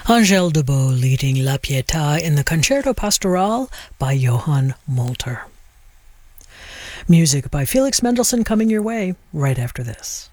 Angèle Debow leading La Pietà in the Concerto Pastoral by Johann Molter. Music by Felix Mendelssohn coming your way right after this.